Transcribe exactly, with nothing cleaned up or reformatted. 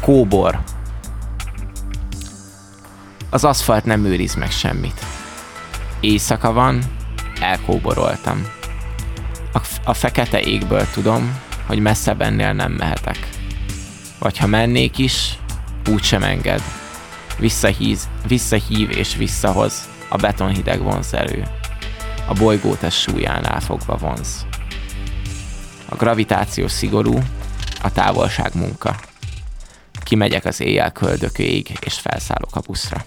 Kóbor. Az aszfalt nem őriz meg semmit. Éjszaka van, elkóboroltam. A, a fekete égből tudom, hogy messzebb ennél nem mehetek. Vagy ha mennék is, úgysem enged. Visszahíz, visszahív és visszahoz a betonhideg vonzerő. A bolygótest súlyánál fogva vonz. A gravitáció szigorú, a távolság munka. Kimegyek az éjjel köldökőig, és felszállok a buszra.